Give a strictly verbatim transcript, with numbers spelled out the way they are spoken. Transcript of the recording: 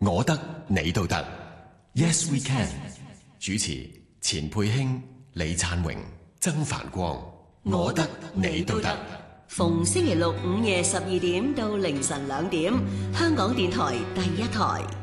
我得你都得 ，Yes we can。主持錢佩卿、李燦榮、曾繁光。我得你都得。 逢星期六午夜十二點到凌晨兩點，香港電台第一台。